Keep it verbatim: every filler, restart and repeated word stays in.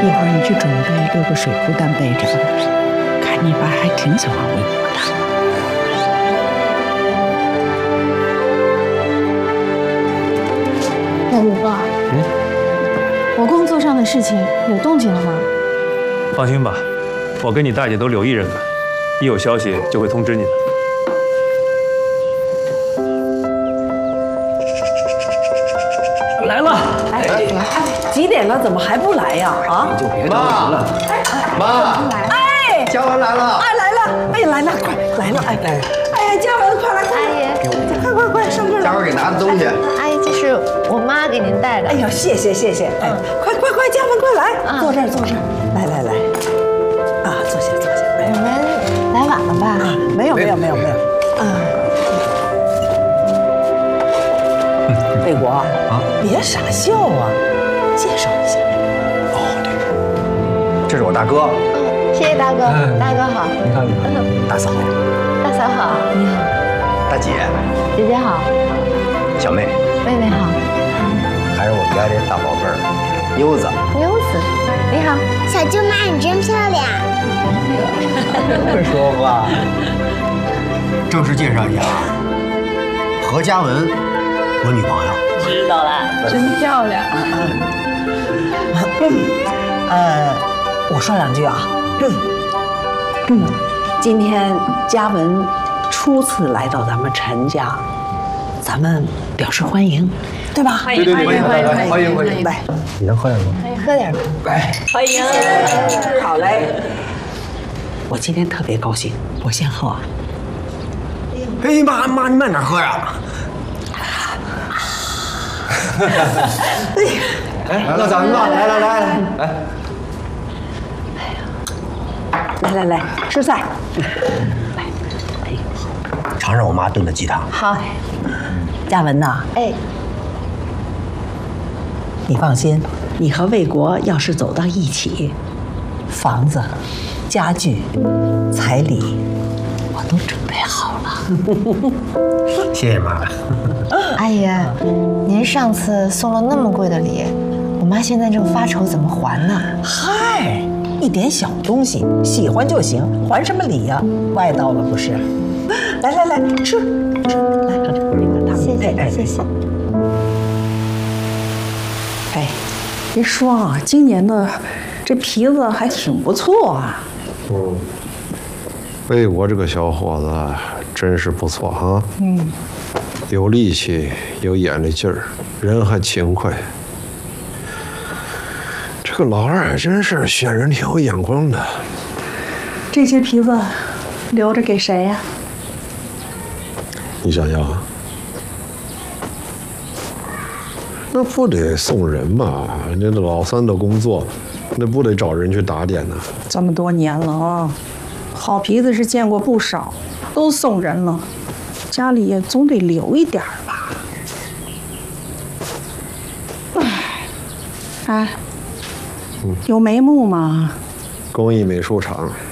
一会儿你去准备六个水壶蛋备着。看你爸还挺喜欢魏国的。 那五哥，嗯，我工作上的事情有动静了吗？ 放心吧，我跟你大姐都留意着呢，一有消息就会通知你的。 来了，哎，几点了？怎么还不来呀？啊， 就别着急了。妈， 哎， 嘉文来了， 哎，来了，哎，来了，快来了，哎，哎，哎呀，嘉文，快来，快来，快快快，上这来。 嘉文给拿的东西。 阿姨，这是我妈给您带的。 哎呀，谢谢谢谢，哎，快快快，嘉文，快来，坐这儿坐这儿，来来来，啊，坐下坐下。 你们来晚了吧？ 啊，没有没有没有没有，啊。 魏国啊，别傻笑啊！介绍一下。 哦，对，这是我大哥。 嗯，谢谢大哥，大哥好。 你好，你好。大嫂。 大嫂好，你好。 大姐。 姐姐好。 小妹。 妹妹好。 还是我家这大宝贝儿，妞子。 妞子，你好。 小舅妈，你真漂亮。 会说话。正式介绍一下啊，何嘉文。 我女朋友知道了，真漂亮。 呃，我说两句啊。嗯，今天嘉文初次来到咱们陈家，咱们表示欢迎，对吧？ 欢迎欢迎欢迎欢迎欢迎！ 来， 你能喝点吗？ 喝点吧。 来， 欢迎。 好嘞。我今天特别高兴，我先喝啊。 哎妈妈，你慢点喝呀。 哎，那咱们吧，来来来来， 来来来，吃菜。来， 尝尝我妈炖的鸡汤。 好。 嘉文呐， 哎， 你放心，你和魏国要是走到一起，房子、家具、彩礼，我都准备好了。 谢谢妈。 阿姨，您上次送了那么贵的礼，我妈现在正发愁怎么还呢。 嗨，一点小东西，喜欢就行，还什么礼呀？外道了不是？来来来，吃吃，来，你看他们， 谢谢哎谢谢。 哎，别说啊，今年的这皮子还挺不错啊。 嗯，魏国这个小伙子真是不错哈。嗯。 有力气，有眼力劲儿，人还勤快。这个老二真是选人挺有眼光的。 这些皮子留着给谁呀？ 你想要？那不得送人嘛？那老三的工作，那不得找人去打点呢？ 这么多年了啊，好皮子是见过不少，都送人了。 家里也总得留一点儿吧。哎，有眉目吗？ 工艺美术厂